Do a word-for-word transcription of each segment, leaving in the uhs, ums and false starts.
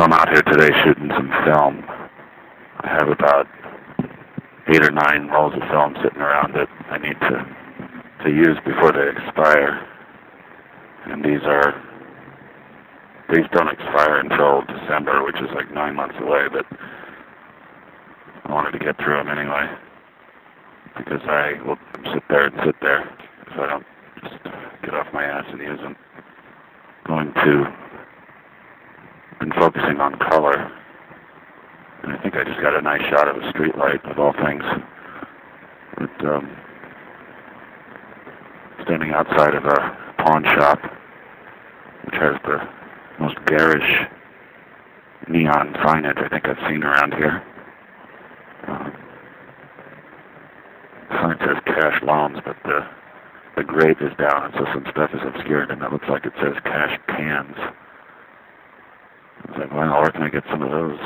I'm out here today shooting some film. I have about eight or nine rolls of film sitting around that I need to to use before they expire. And these are these don't expire until December, which is like nine months away, but I wanted to get through them anyway, because I will sit there and sit there if I don't just get off my ass and use them. Going to been focusing on color, and I think I just got a nice shot of a street light of all things. But, um, standing outside of a pawn shop, which has the most garish neon signage I think I've seen around here. Um, the sign says cash loans, but the the grade is down, and so some stuff is obscured, and it looks like it says cash cans. I was like, well, where can I get some of those?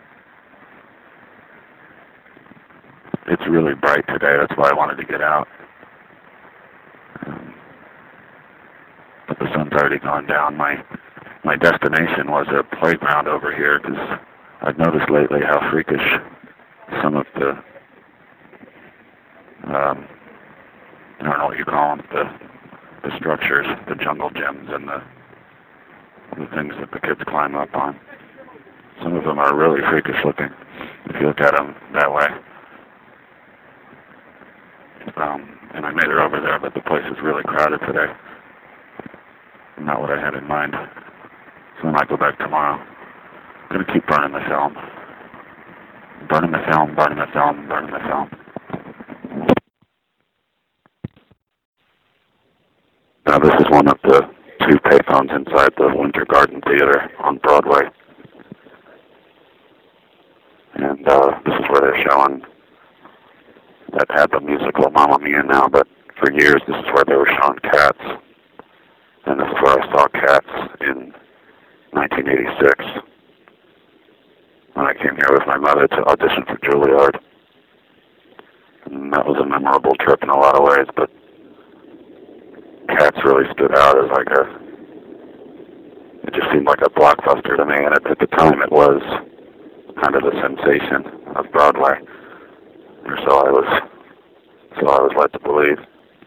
It's really bright today, that's why I wanted to get out. Um, but the sun's already gone down. My my destination was a playground over here, because I've noticed lately how freakish some of the, um, I don't know what you call them, the, the structures, the jungle gyms and the, the things that the kids climb up on. Some of them are really freakish looking, if you look at them that way. Um, and I made it over there, but the place is really crowded today. Not what I had in mind. So I might go back tomorrow. I'm going to keep burning the film. Burning the film, burning the film, burning the film. Now this is one of the two payphones inside the Winter Garden Theater on Broadway. And uh, this is where they're showing that had the musical Mamma Mia now, but for years this is where they were showing Cats. And this is where I saw Cats in nineteen eighty-six. When I came here with my mother to audition for Juilliard. And that was a memorable trip in a lot of ways, but Cats really stood out as like a, it just seemed like a blockbuster to me, and at, at the time it was kind of the sensation of Broadway, or so I was, so I was led to believe.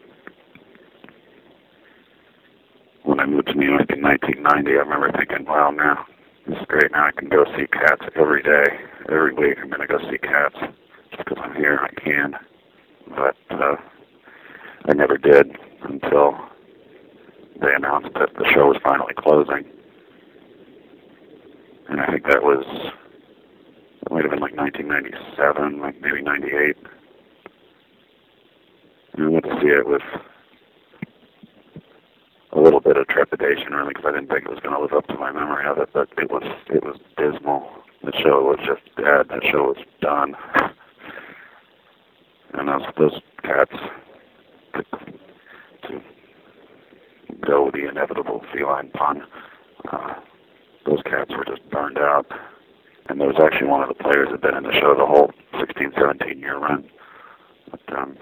When I moved to New York in nineteen ninety, I remember thinking, wow, now this is great, now I can go see Cats every day, every week I'm going to go see Cats, just because I'm here, I can, but uh, I never did until they announced that the show was finally closing. And I think that was, it might have been like nineteen ninety-seven, like maybe ninety-eight. And I went to see it with a little bit of trepidation, really, because I didn't think it was going to live up to my memory of it, but it was, it was dismal. The show was just dead. That show was done. And those, those Cats, to, to go with the inevitable feline pun, uh, those Cats were just burned out. And there was actually one of the players that had been in the show the whole sixteen, seventeen year run. But, um,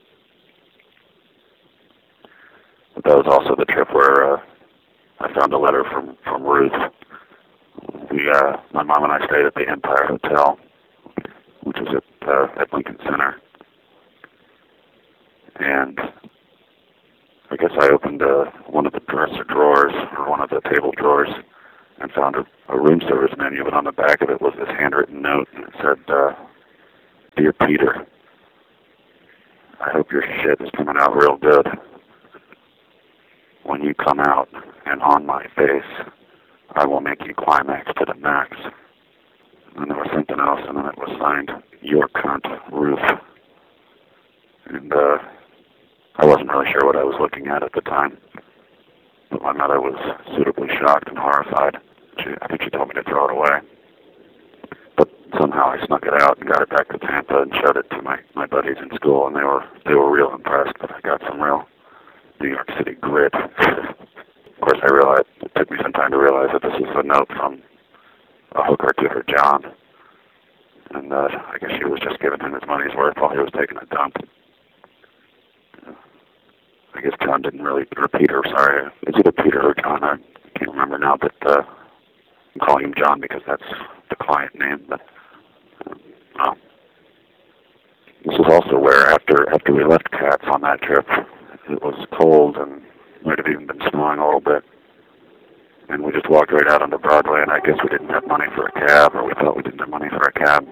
but that was also the trip where uh, I found a letter from, from Ruth. We, uh, my mom and I stayed at the Empire Hotel, which was at, uh, at Lincoln Center. And I guess I opened uh, one of the dresser drawers, or one of the table drawers, and found a, a room service menu, but on the back of it was this handwritten note, and it said, uh, Dear Peter, I hope your shit is coming out real good. When you come out and on my face, I will make you climax to the max. And there was something else, and then it was signed, Your Cunt, Ruth. And uh, I wasn't really sure what I was looking at at the time, but my mother was suitably shocked and horrified. She, I think she told me to throw it away. But somehow I snuck it out and got it back to Tampa and showed it to my, my buddies in school, and they were they were real impressed that I got some real New York City grit. Of course, I realized, it took me some time to realize that this was a note from a hooker to her John. And uh, I guess she was just giving him his money's worth while he was taking a dump. I guess John didn't really, or Peter, sorry. Is it a Peter or John? I can't remember now, but uh, I'm calling him John because that's the client name, but uh, this is also where after after we left Katz on that trip, it was cold and might have even been snowing a little bit. And we just walked right out onto Broadway, and I guess we didn't have money for a cab, or we thought we didn't have money for a cab.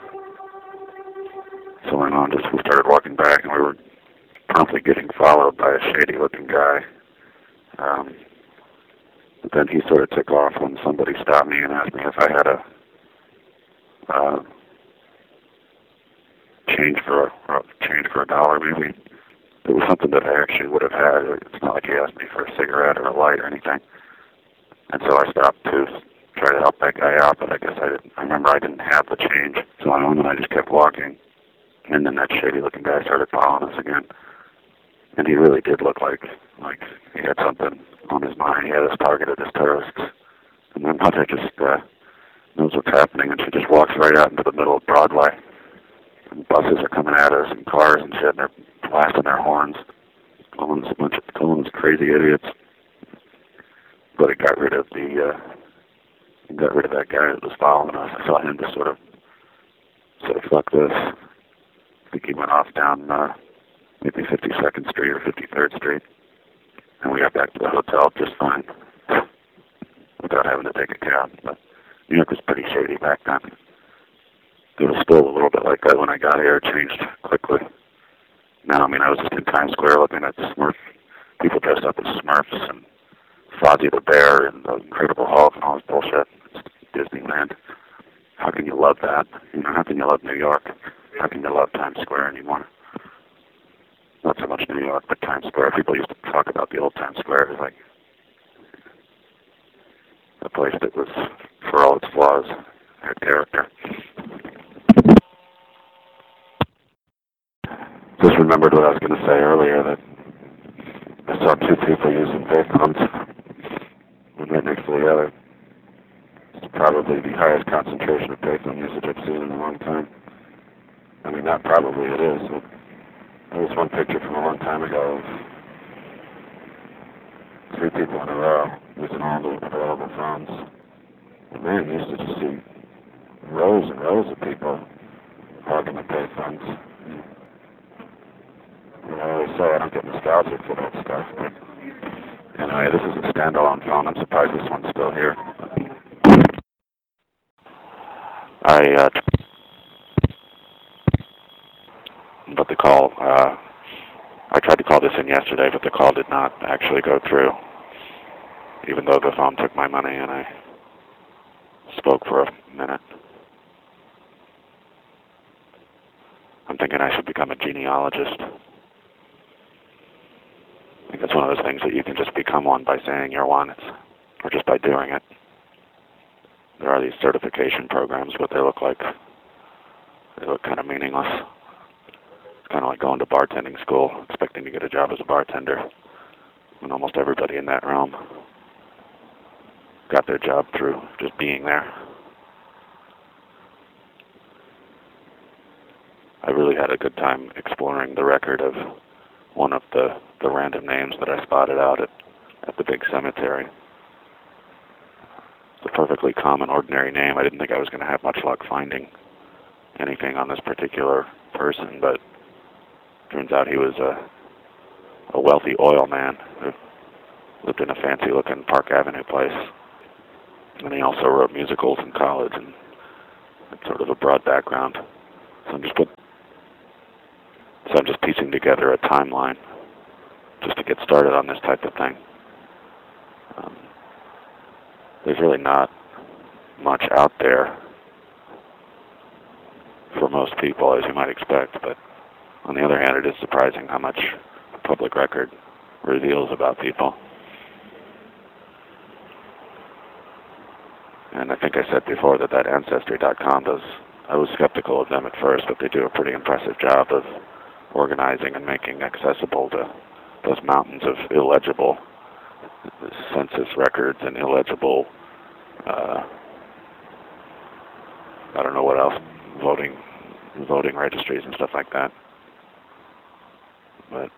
So went on, just we started walking back, and we were promptly getting followed by a shady-looking guy. Um, but then he sort of took off when somebody stopped me and asked me if I had a uh, change for a or change for a dollar, maybe. It was something that I actually would have had. It's not like he asked me for a cigarette or a light or anything. And so I stopped to try to help that guy out, but I guess I didn't. I remember I didn't have the change, so I went and I just kept walking. And then that shady-looking guy started following us again. And he really did look like like he had something on his mind. He had us targeted as terrorists. And my mother just uh, knows what's happening, and she just walks right out into the middle of Broadway. And buses are coming at us, and cars and shit, and they're blasting their horns, calling us a bunch of calling us crazy idiots. But it got rid of the uh, it got rid of that guy that was following us. I saw him just sort of say, "Fuck this." I think he went off down uh, maybe fifty-second Street or fifty-third Street, and we got back to the hotel just fine without having to take a cab. But New York was pretty shady back then. It was still a little bit like that when I got here. It changed quickly. Now, I mean, I was just in Times Square looking at Smurf, people dressed up as Smurfs and Fozzie the Bear and the Incredible Hulk and all this bullshit. It's Disneyland. How can you love that? You know, how can you love New York? How can you love Times Square anymore? Not so much New York, but Times Square. People used to talk about the old Times Square as like a place that was, for all its flaws, had character. Just remembered what I was going to say earlier, that I saw two people using payphones, one right next to the other. It's probably the highest concentration of payphone usage I've seen in a long time. I mean, not probably, it is. But there was one picture from a long time ago of three people in a row using all the available phones. And man, you used to just see rows and rows of people hogging the payphones. You know, I always say I don't get nostalgic for that stuff, but anyway, this is a standalone phone. I'm surprised this one's still here. I, uh, but the call, uh, I tried to call this in yesterday, but the call did not actually go through, even though the phone took my money and I spoke for a minute. I'm thinking I should become a genealogist. I think it's one of those things that you can just become one by saying you're one, it's, or just by doing it. There are these certification programs, but they look like, they look kind of meaningless. It's kind of like going to bartending school, expecting to get a job as a bartender. And almost everybody in that realm got their job through just being there. I really had a good time exploring the record of one of the, the random names that I spotted out at, at the big cemetery. It's a perfectly common, ordinary name. I didn't think I was going to have much luck finding anything on this particular person, but turns out he was a, a wealthy oil man who lived in a fancy-looking Park Avenue place. And he also wrote musicals in college and had sort of a broad background. So I'm just put, so I'm just piecing together a timeline just to get started on this type of thing. Um, there's really not much out there for most people, as you might expect, but on the other hand, it is surprising how much public record reveals about people. And I think I said before that that Ancestry dot com does, I was skeptical of them at first, but they do a pretty impressive job of organizing and making accessible to those mountains of illegible census records and illegible, uh, I don't know what else, voting, voting registries and stuff like that. But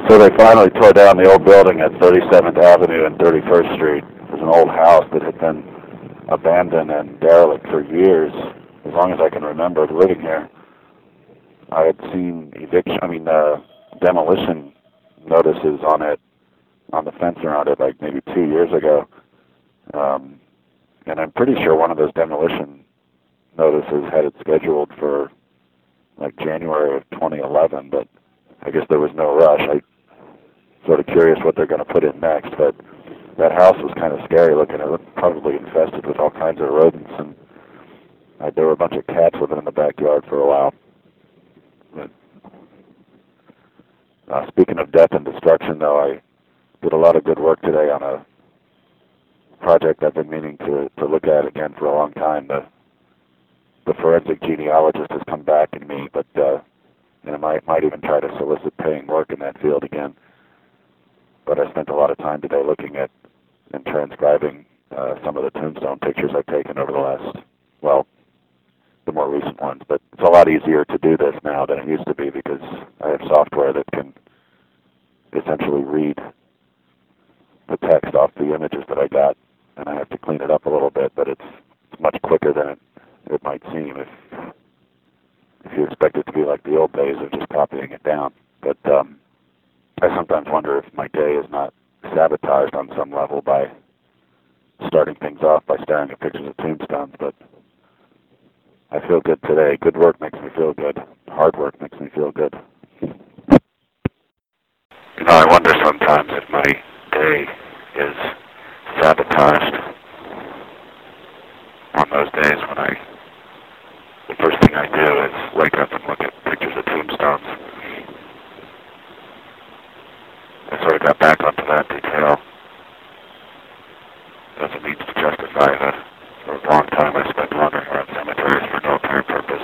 So they finally tore down the old building at thirty-seventh Avenue and thirty-first Street. It was an old house that had been abandoned and derelict for years, as long as I can remember living here. I had seen eviction, I mean, uh, demolition notices on it, on the fence around it, like maybe two years ago. Um, and I'm pretty sure one of those demolition notices had it scheduled for like January of twenty eleven, but I guess there was no rush. I sort of curious what they're going to put in next, but that house was kind of scary looking. It looked probably infested with all kinds of rodents, and uh, there were a bunch of cats living in the backyard for a while. But, uh, speaking of death and destruction, though, I did a lot of good work today on a project I've been meaning to, to look at again for a long time. The, the forensic genealogist has come back in me, but uh, and I might, might even try to solicit paying work in that field again. But I spent a lot of time today looking at and transcribing uh, some of the tombstone pictures I've taken over the last, well, the more recent ones. But it's a lot easier to do this now than it used to be because I have software that can essentially read the text off the images that I got, and I have to clean it up a little bit, but it's, it's much quicker than it, it might seem if if you expect it to be like the old days of just copying it down. But um, I sometimes wonder if my day is not sabotaged on some level by starting things off by staring at pictures of tombstones, but I feel good today. Good work makes me feel good. Hard work makes me feel good. You know, I wonder sometimes if my day is sabotaged on those days when I, the first thing I do is wake up and look at pictures of tombstones. I sort of got back onto that detail as a means to justify the for a long time I spent wandering around cemeteries for no apparent purpose.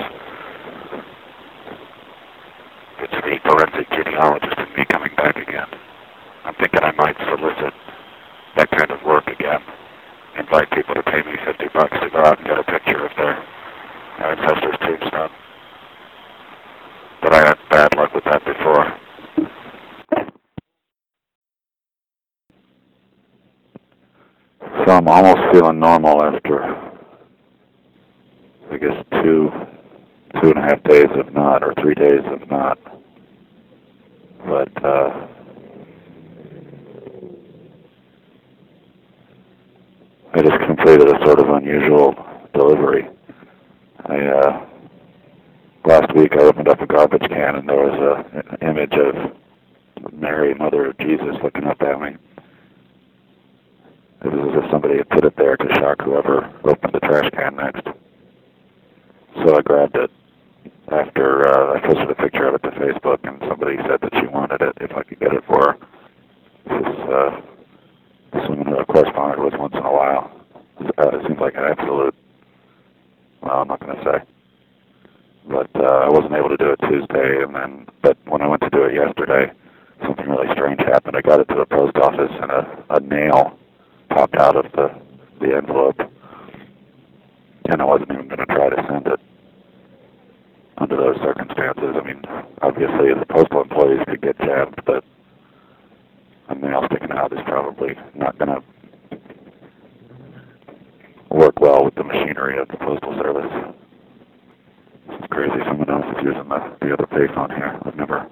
It's the forensic genealogist and me coming back again. I'm thinking I might solicit that kind of work again. Invite people to pay me fifty bucks to go out and get a picture of their ancestor's tombstone. But I had bad luck with that before. So I'm almost feeling normal after, I guess, two, two and a half days of not, or three days of not. But, uh, I just completed a sort of unusual delivery. I, uh, last week I opened up a garbage can and there was a, an image of Mary, Mother of Jesus, looking up at me. It was as if somebody had put it there to shock whoever opened the trash can next. So I grabbed it after uh, I posted a picture of it to Facebook, and somebody said that she wanted it if I could get it for her. This, uh, this woman who I corresponded with once in a while. Uh, it seems like an absolute, well, I'm not going to say. But uh, I wasn't able to do it Tuesday, and then, but when I went to do it yesterday, something really strange happened. I got it to the post office, and a, a nail popped out of the, the envelope, and I wasn't even going to try to send it under those circumstances. I mean, obviously the postal employees could get jabbed, but a nail sticking out is probably not going to work well with the machinery of the postal service. It's crazy. Someone else is using the, the other payphone here. I've never,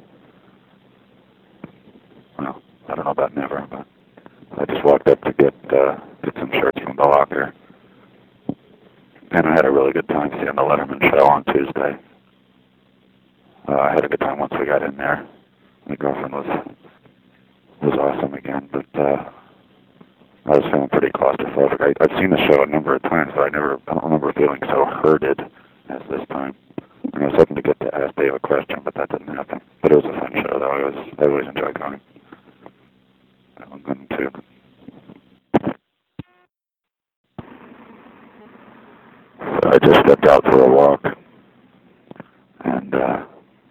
well, I don't know about never, but I just walked up to get uh, get some shirts from the locker, and I had a really good time seeing the Letterman show on Tuesday. Uh, I had a good time once we got in there. My girlfriend was was awesome again, but uh, I was feeling pretty claustrophobic. I, I've seen the show a number of times, but I never I don't remember feeling so herded as this time. And I was hoping to get to ask Dave a question, but that didn't happen. But it was a fun show, though. I was I always enjoy going. I'm going to. So I just stepped out for a walk, and uh,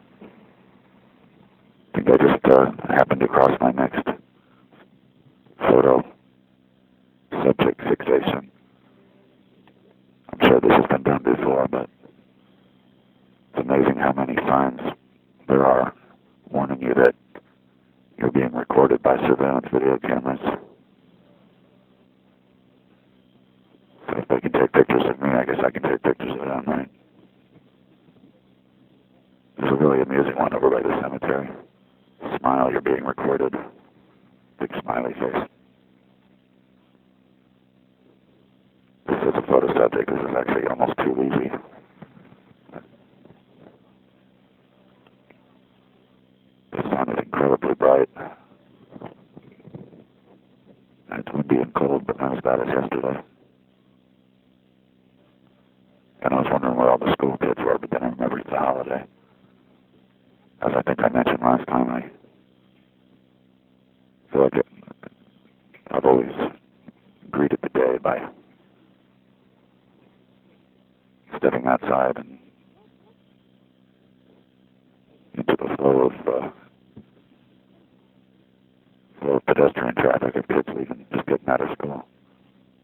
I think I just uh, happened to cross my next photo subject fixation. I'm sure this has been done before, but it's amazing how many signs there are warning you that You're being recorded by surveillance video cameras. So if they can take pictures of me, I guess I can take pictures of them, right? There's a really amusing one over by the cemetery. Smile, you're being recorded. Big smiley face. This is a photo subject. This is actually almost too easy. The sun is incredibly bright. It's windy and cold, but not as bad as yesterday. And I was wondering where all the school kids were, but then I remembered it's a holiday. As I think I mentioned last time, I feel like it, I've always greeted the day by stepping outside and into the flow of, uh, flow of pedestrian traffic of kids leaving, just getting out of school.